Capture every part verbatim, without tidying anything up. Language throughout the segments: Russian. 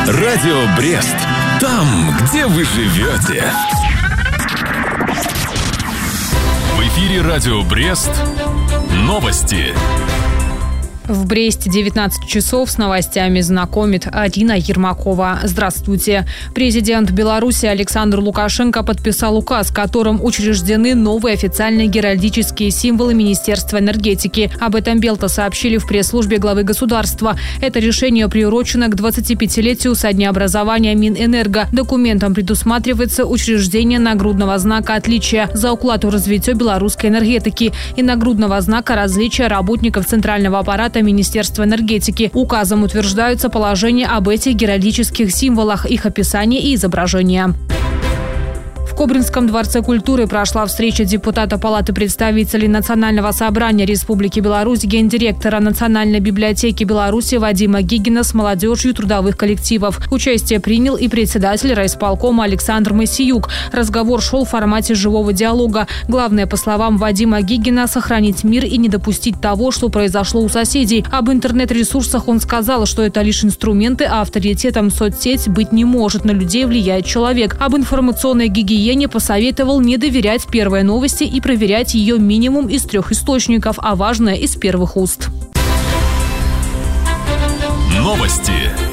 Радио Брест. Там, где вы живете. В эфире Радио Брест. Новости. В Бресте девятнадцать часов с новостями знакомит Арина Ермакова. Здравствуйте. Президент Беларуси Александр Лукашенко подписал указ, которым учреждены новые официальные геральдические символы Министерства энергетики. Об этом Белта сообщили в пресс-службе главы государства. Это решение приурочено к двадцатипятилетию со дня образования Минэнерго. Документом предусматривается учреждение нагрудного знака отличия за уклад в развитие белорусской энергетики и нагрудного знака различия работников центрального аппарата Министерства энергетики. Указом утверждаются положения об этих геральдических символах, их описание и изображение. В Кобринском дворце культуры прошла встреча депутата Палаты представителей Национального собрания Республики Беларусь, гендиректора Национальной библиотеки Беларуси Вадима Гигина с молодежью трудовых коллективов. Участие принял и председатель райисполкома Александр Моисеюк. Разговор шел в формате живого диалога. Главное, по словам Вадима Гигина, сохранить мир и не допустить того, что произошло у соседей. Об интернет-ресурсах он сказал, что это лишь инструменты, а авторитетом соцсеть быть не может. На людей влияет человек. Об информационной гигиене не посоветовал не доверять первой новости и проверять ее минимум из трех источников, а важное из первых уст. Новости.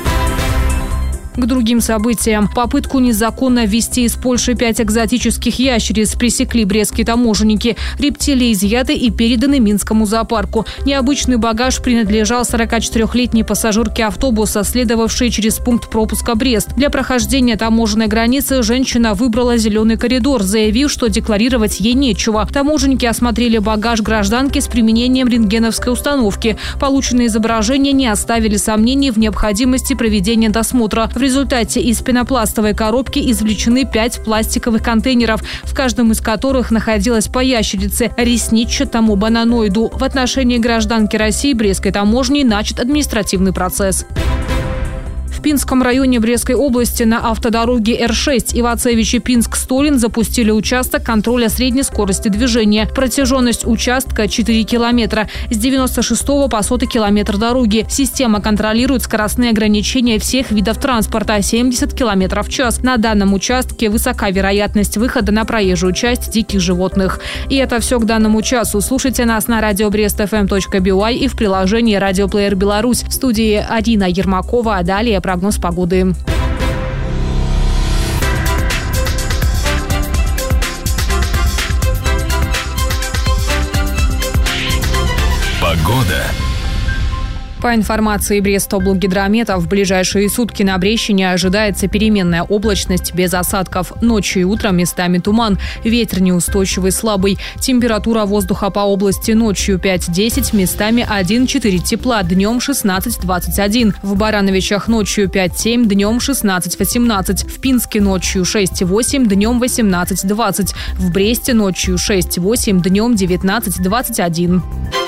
К другим событиям. Попытку незаконно ввезти из Польши пять экзотических ящериц пресекли брестские таможенники. Рептилии изъяты и переданы Минскому зоопарку. Необычный багаж принадлежал сорокачетырёхлетней пассажирке автобуса, следовавшей через пункт пропуска Брест. Для прохождения таможенной границы женщина выбрала зеленый коридор, заявив, что декларировать ей нечего. Таможенники осмотрели багаж гражданки с применением рентгеновской установки. Полученные изображения не оставили сомнений в необходимости проведения досмотра. В результате из пенопластовой коробки извлечены пять пластиковых контейнеров, в каждом из которых находилась по ящерице ресничатому бананоиду. В отношении гражданки России брестской таможней начат административный процесс. В Пинском районе Брестской области на автодороге Эр шесть Ивацевичи-Пинск-Столин запустили участок контроля средней скорости движения. Протяженность участка четыре километра. С девяносто шестого по сотый километр дороги. Система контролирует скоростные ограничения всех видов транспорта – семьдесят километров в час. На данном участке высока вероятность выхода на проезжую часть диких животных. И это все к данному часу. Слушайте нас на радио брест эф эм точка би уай и в приложении «Радиоплеер Беларусь». В студии Арина Ермакова, а далее прогноз погоды. Погода. По информации Брестоблгидромета, в ближайшие сутки на Брещине ожидается переменная облачность без осадков. Ночью и утром местами туман. Ветер неустойчивый, слабый. Температура воздуха по области ночью пять-десять, местами один-четыре тепла, днем шестнадцать-двадцать один. В Барановичах ночью пять-семь, днем шестнадцать-восемнадцать. В Пинске ночью шесть-восемь, днем восемнадцать-двадцать. В Бресте ночью шесть-восемь, днем девятнадцать-двадцать один.